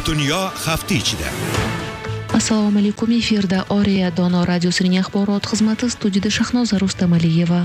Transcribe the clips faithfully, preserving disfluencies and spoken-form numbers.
Dunyo hafta ichida. Assalomu alaykum, efirda Oriya Dono radiosining axborot xizmati, studiyada Shahnoza Rustamaliyeva.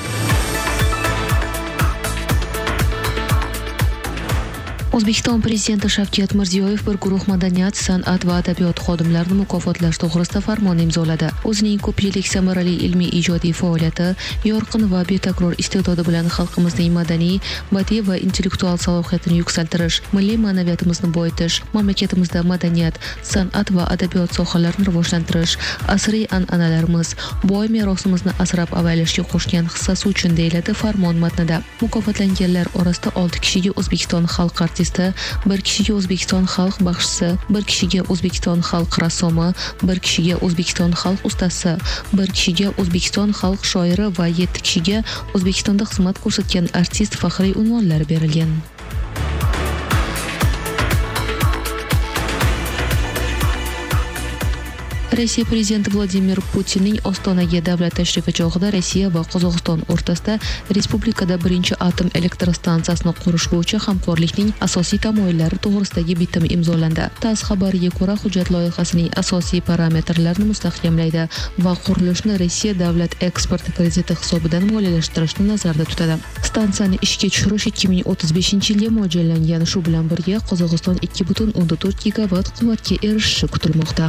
O'zbekiston Prezidenti Shavkat Mirziyoyev bir guruh madaniyat, san'at va adabiyot xodimlarini mukofotlash to'g'risida farmon imzoladi. O'zining ko'p yillik samarali ilmiy ijodiy faoliyati, yorqin va betakror iste'dodi bilan xalqimizning madaniy, badiiy va intellektual salohiyatini yuksaltirish, milliy ma'naviyatimizni boyitish, mamlakatimizda madaniyat, san'at va adabiyot sohalarini rivojlantirish, asriy an'analarimiz, boy merosimizni asrab-avaylashga qo'shgan hissasi uchun deyiladi farmon matnida. Mukofotlanganlar orasida olti kishiga O'zbekiston xalq artisti, bir kishiga O'zbekiston xalq baxshisi, bir kishiga O'zbekiston xalq rassomi, bir kishiga O'zbekiston xalq ustasi, bir kishiga O'zbekiston xalq shoiri va yetti kishiga O'zbekistonda xizmat ko'rsatgan artist faxriy unvonlari berilgan. Rossiya prezidenti Vladimir Putinning Ostonaga davlat tashrifi chog'ida Rossiya va Qozog'iston o'rtasida respublikada birinchi atom elektr stansiyasini qurish bo'yicha hamkorlikning asosiy tamoyillari to'g'risidagi bitim imzolandi. TASS xabariga ko'ra, hujjat loyihasining asosiy parametrlarini mustahkamlaydi va qurilishni Rossiya davlat eksporti krediti hisobidan moliyalashtirishni nazarda tutadi. Stansiyani ishga tushirish ikki ming o'ttiz beshinchi yilga mo'ljallangan. Shu bilan birga Qozog'iston ikki butun o'nda to'rt gigavat quvvatga erishishi kutilmoqda.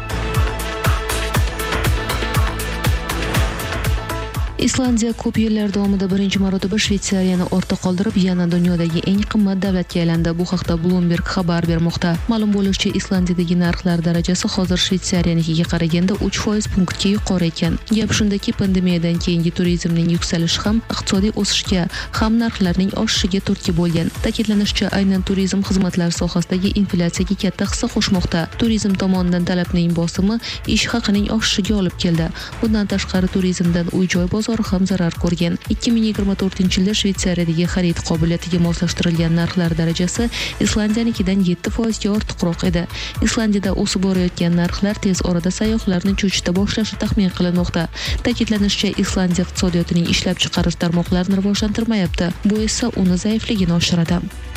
Islandiya ko'p yillar davomida birinchi marotaba Shvetsariyani ortda qoldirib, yana dunyodagi eng qimmat davlatga aylandi. Bu haqda Bloomberg xabar bermoqda. Ma'lum bo'lishicha, Islandiyadagi narxlar darajasi hozir Shvetsariyanikiga qaraganda uch foiz punktga yuqori ekan. Gap shundaki, pandemiyadan keyingi turizmning yuksalishi ham iqtisodiy o'sishga, ham narxlarning oshishiga turtki bo'lgan. Ta'kidlanishicha, aynan turizm xizmatlari sohasidagi inflyatsiyaga katta hissa qo'shmoqda. Turizm tomonidan talabning bosimi ish haqining oshishiga olib keldi. Bundan tashqari, turizmdan uy-joy bozori ham zarar ko'rgan. ikki ming yigirma to'rtinchi yilda Shvetsariyadagi xarid qobiliyatiga moslashtirilgan narxlar darajasi Islandiyanikidan yetti foizga ortiqroq edi. Islandiyada o'sib borayotgan narxlar tez orada sayyohlarni cho'chita boshlashi taxmin qilinmoqda. Ta'kidlanishicha, Islandiya iqtisodiyotining ishlab chiqarish tarmoqlarini rivojlantirmayapti. Bu esa uni zaifligini oshiradi.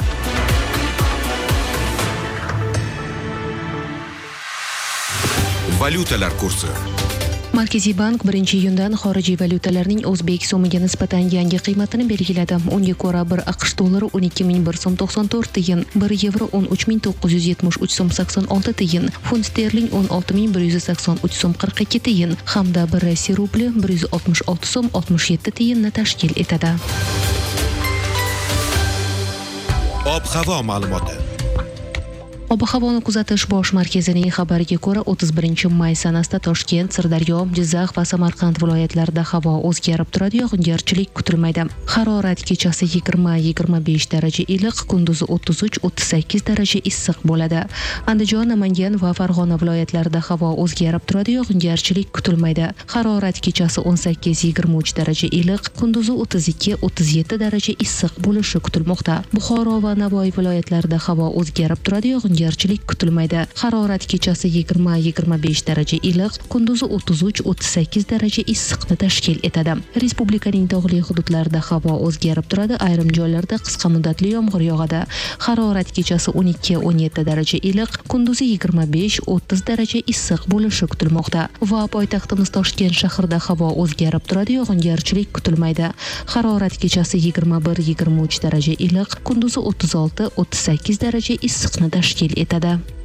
Valyutalar kursi. Markaziy bank birinchi iyundan xorijiy valyutalarning o'zbek so'miga nisbatan yangi qiymatini belgiladi. Unga ko'ra, bir AQSh dollari o'n ikki ming bir so'm to'qson to'rt tiyin, bir yevro o'n uch ming to'qqiz yuz yetmish uch so'm sakson olti tiyin, funt sterling o'n olti ming bir yuz sakson uch so'm qirq ikki tiyin hamda bir Rossiya rubli bir yuz oltmish olti so'm oltmish yetti tiyinni tashkil etadi. Ob-havo ma'lumoti. Ob-havoni kuzatish bosh markazining xabariga ko'ra, o'ttiz birinchi may sanasida Toshkent, Sirdaryo, Jizzax va Samarqand viloyatlarida havo o'zgarib turadi, yog'ingarchilik kutilmaydi. Harorat kechasi yigirma yigirma besh daraja iliq, kunduzi o'ttiz uch o'ttiz sakkiz daraja issiq bo'ladi. Andijon, Namangan va Farg'ona viloyatlarida havo o'zgarib turadi, yog'ingarchilik kutilmaydi. Harorat kechasi o'n sakkiz yigirma uch daraja iliq, kunduzi o'ttiz ikki o'ttiz yetti daraja issiq bo'lishi kutilmoqda. Buxoro va Navoiy viloyatlarida havo o'zgarib turadi, yog'ingarchilik Yog'ingarchilik kutilmaydi. Harorat kechasi yigirma yigirma besh daraja iliq, kunduzi o'ttiz uch o'ttiz sakkiz daraja issiqni tashkil etadi. Respublikaning tog'li hududlarida havo o'zgarib turadi, ayrim joylarda qisqa muddatli yomg'ir yog'adi. Harorat kechasi o'n ikki o'n yetti daraja iliq, kunduzi yigirma besh o'ttiz daraja issiq bo'lishi kutilmoqda. Va poytaxtimiz Toshkent shahrida havo o'zgarib turadi, yog'ingarchilik kutilmaydi. Harorat kechasi yigirma bir yigirma uch daraja iliq, kunduzi o'ttiz olti o'ttiz sakkiz daraja issiqni tashkil etadi.